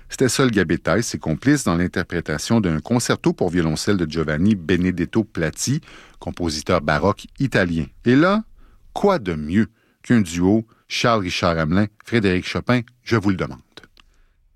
C'était Sol Gabetta et ses complices dans l'interprétation d'un concerto pour violoncelle de Giovanni Benedetto Platti, compositeur baroque italien. Et là, quoi de mieux qu'un duo Charles-Richard Hamelin, Frédéric Chopin, je vous le demande.